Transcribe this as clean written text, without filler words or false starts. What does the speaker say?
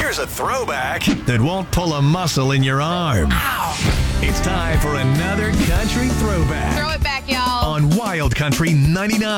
Here's a throwback that won't pull a muscle in your arm. Ow. It's time for another country throwback. Throw it back, y'all. On Wild Country 99.